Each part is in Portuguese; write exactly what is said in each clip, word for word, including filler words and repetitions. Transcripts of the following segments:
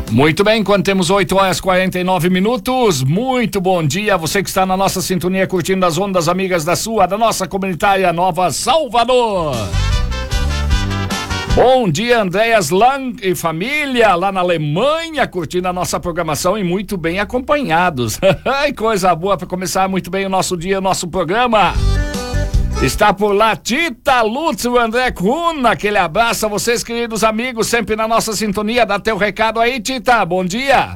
Muito bem, quando temos oito horas e quarenta e nove minutos, muito bom dia, você que está na nossa sintonia curtindo as ondas amigas da sua, da nossa comunitária Nova Salvador. Bom dia, Andréas Lang e família, lá na Alemanha, curtindo a nossa programação e muito bem acompanhados. Ai, coisa boa para começar muito bem o nosso dia, o nosso programa. Está por lá Tita Lutz, o André Kuhn, aquele abraço a vocês, queridos amigos, sempre na nossa sintonia. Dá teu recado aí, Tita, bom dia.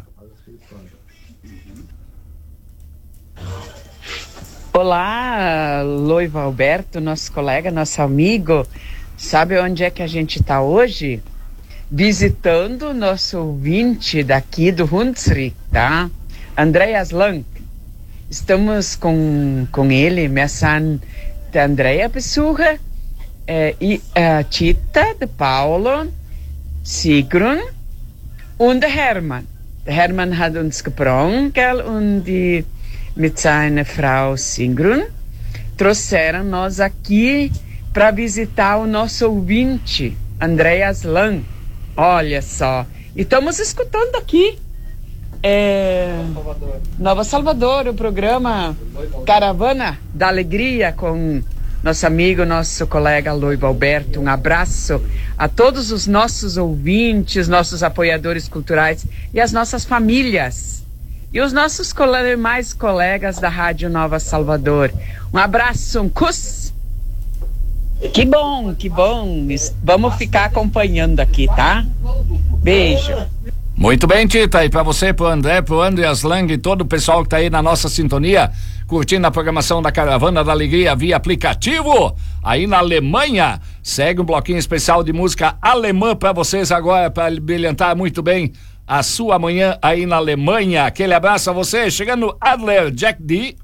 Olá, Loiva Alberto, nosso colega, nosso amigo. Sabe onde é que a gente está hoje? Visitando o nosso ouvinte daqui do Hunsrück, tá? Andreas Lang. Estamos com, com ele, Messan de Andrea besuchen, äh, äh, Tita, de Paulo, Sigrun und der Hermann. Der Hermann hat uns gebracht, gell, und die, mit seiner Frau Sigrun trouxeram nós aqui para visitar o nosso ouvinte, Andreas Lang. Olha só, e estamos escutando aqui é, Nova Salvador. Nova Salvador, o programa Caravana da Alegria com nosso amigo, nosso colega Loiva Alberto. Um abraço a todos os nossos ouvintes, nossos apoiadores culturais e as nossas famílias e os nossos demais colegas da Rádio Nova Salvador. Um abraço, um cus. Que bom, que bom. Vamos ficar acompanhando aqui, tá? Beijo. Muito bem, Tita, e para você, pro André, pro Andreas Lang e todo o pessoal que tá aí na nossa sintonia, curtindo a programação da Caravana da Alegria via aplicativo, aí na Alemanha, segue um bloquinho especial de música alemã para vocês agora, para brilhantar muito bem a sua manhã aí na Alemanha. Aquele abraço a você, chegando Adler, Jack D.